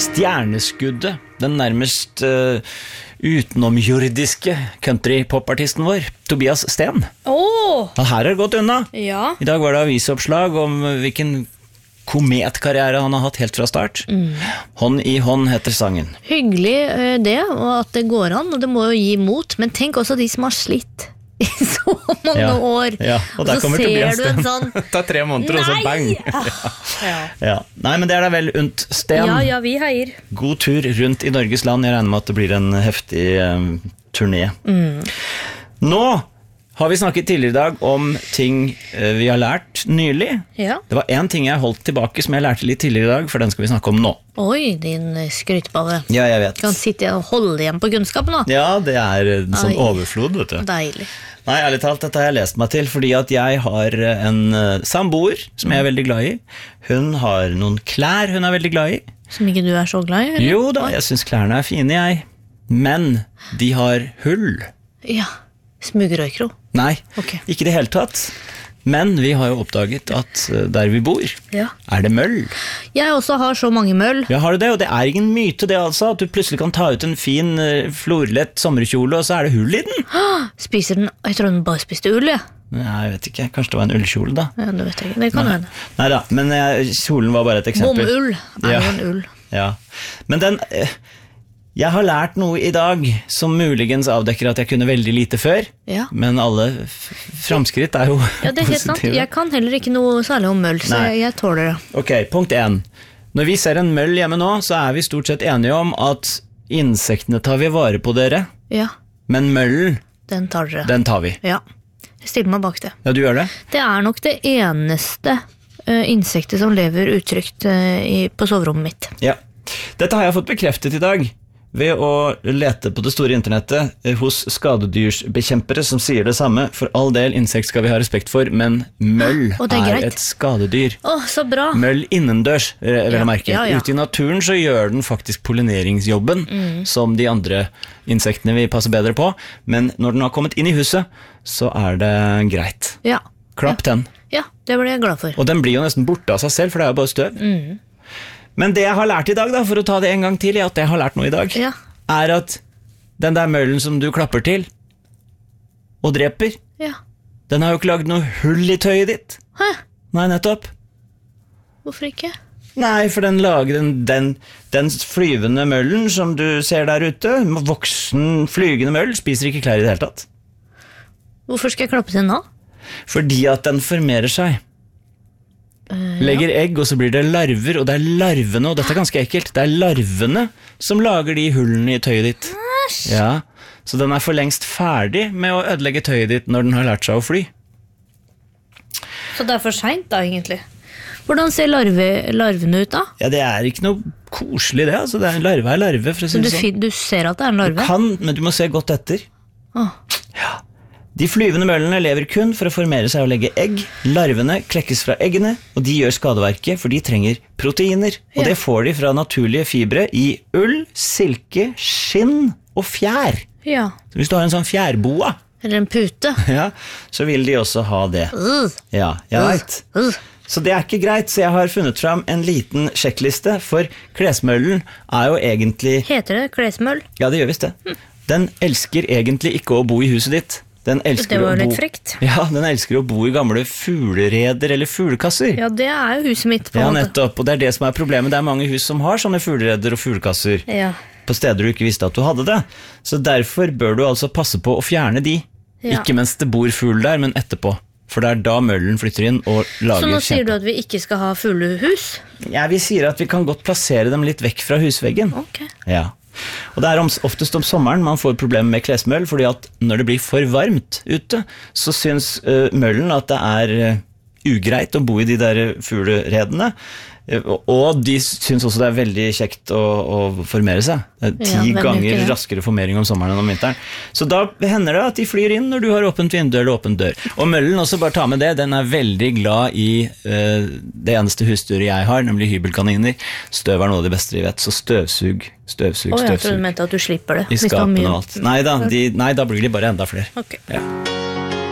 stjerneskuddet, den nærmest utenomjordiske country-pop-artisten vår, Tobias Sten. Han her har gått unna. Ja. I dag var det avisoppslag om hvilken kometkarriere han har hatt helt fra start. Hånd i hånd heter sangen. Hyggelig det, og at det går an, og det må jo gi mot, men tenk også de som har slitt i så mange år. Ja, og der så kommer Tobias ser du en Sten. sånn... Det tar 3 måneder, og så bang. Ja. Nei, men det er da vel unt, Sten. Ja, vi heier. God tur rundt i Norges land. Jeg regner med at det blir en heftig turné. Nå har vi snakket tidligere i dag om ting vi har lært nylig. Ja. Det var en ting jeg holdt tilbake som jeg lærte litt tidligere i dag, for den skal vi snakke om nå. Oi, din skrytballe. Ja, jeg vet. Du kan sitte og holde igjen på kunnskapen da. Ja, det er en sånn Oi. overflod, vet du. Deilig. Nei, ærlig talt, dette har jeg lest meg til, fordi at jeg har en samboer som jeg er veldig glad i. Hun har noen klær hun er veldig glad i. Som ikke du er så glad i, eller? Jo da, jeg synes klærne er fine, jeg. Men de har hull. Ja, smugrøykro. Nei, Ok. ikke det hele tatt. Men vi har jo oppdaget at der vi bor, Ja. er det møll. Jeg også har så mange møll. Ja, har du det? Og det er ingen myte det altså, at du plutselig kan ta ut en fin, florlett sommerkjole, og så er det hull i den. Spiser den, jeg tror den bare spiste ull, ja. Nei, jeg vet ikke, kanskje det var en ullkjole da. Ja, det vet jeg ikke, det kan hende. Neida, men kjolen var bare et eksempel. Bomull er Ja. jo en ull. Ja, men den... Jeg har lært noe i dag som muligens avdekker at jeg kunne veldig lite før, Ja. men alle framskritt er jo Ja, det er helt sant. positive. Jeg kan heller ikke noe særlig om møll, så Nei. jeg tåler det. Ok, punkt 1. Når vi ser en møll hjemme nå, så er vi stort sett enige om at insektene tar vi vare på dere, Ja, men møllen, den tar dere. den tar vi. Ja, jeg stiller meg bak det. Ja, du gjør det? Det er nok det eneste insektet som lever utrygt på soverommet mitt. Ja. Dette har jeg fått bekreftet i dag ved å lete på det store internettet hos skadedyrsbekjempere som sier det samme. For all del, insekt skal vi ha respekt for, men møll Og det er greit. et skadedyr. Åh, så bra! Møll innendørs, vil jeg merke. ja, ja. Ute i naturen så gjør den faktisk pollineringsjobben, som de andre insektene vi passer bedre på. Men når den har kommet inn i huset, så er det greit. Ja, Klapp den. ja, det ble jeg glad for. Og den blir jo nesten borte av seg selv, for det er jo bare støv. Men det jeg har lært i dag, da, for å ta det en gang til, at jeg har lært noe i dag, Ja. er at den der møllen som du klapper til og dreper, Ja. den har jo ikke lagd noe hull i tøyet ditt. Hæ? Nei, nettopp. Hvorfor ikke? Nei, for den lager den flyvende møllen som du ser der ute, voksen flygende møll, spiser ikke klær i det hele tatt. Hvorfor skal jeg klappe til den nå? Fordi at den formerer seg. Legger egg, og så blir det larver, og det er larvene, og dette er ganske ekkelt, det er larvene som lager de hullene i tøyet ditt. Ja, så den er for lengst ferdig med å ødelegge tøyet ditt når den har lært seg å fly. Så det er for sent da, egentlig. Hvordan ser larvene ut da? Ja, det er ikke noe koselig det, altså. Det er larve er larve, for å si Så det sånn. du ser at det er en Du larve? kan, men du må se godt etter. Åh. Ja. De flyvende møllene lever kun for å formere seg og legge egg. Larvene klekkes fra eggene, og de gjør skadeverket, for de trenger proteiner. Og Ja. det får de fra naturlige fibre i ull, silke, skinn og fjær. Ja, Så hvis du har en sånn fjærboa, eller en pute. ja, så vil de også ha det. Ja, jeg vet. Så det er ikke greit, så jeg har funnet fram en liten sjekkliste, for klesmøllen er jo egentlig... Heter det klesmøll? Ja, det gjør visst det. Den elsker egentlig ikke å bo i huset ditt. Den elsker Det var å bo... litt frekt. Ja, den elsker å bo i gamle fuglereder eller fuglekasser. Ja, det er jo huset mitt på Ja, en måte. nettopp, og det er det som er problemet. Det er mange hus som har sånne fuglereder og fuglekasser Ja. på steder du ikke visste at du hadde det. Så derfor bør du altså passe på å fjerne de. Ja. Ikke mens det bor fugl der, men etterpå. For det er da møllen flytter inn og lager Så nå sier du at vi ikke skal ha fuglehus? Ja, vi sier at vi kan godt plassere dem litt vekk fra husveggen. Ok. Ja. Og det er oftest om sommeren man får problemer med klesmøll, fordi at når det blir for varmt ute, så syns møllen at det er ugreit å bo i de der fugleredene. Og de syns også det er veldig kjekt å formere seg. Det er 10 hvem ganger gjør ikke det? raskere formering om sommeren enn om vinteren. Så da hender det at de flyr inn når du har åpent vindu eller åpen dør. Og møllen, også bare ta med det, den er veldig glad i det eneste husdyret jeg har, nemlig hybelkaniner. Støv er noe av det beste vi vet, så støvsug. Jeg trodde du mente at du slipper det. I hvis det var skapene mye. og alt. Nei da blir de bare enda flere. Ok. Ja.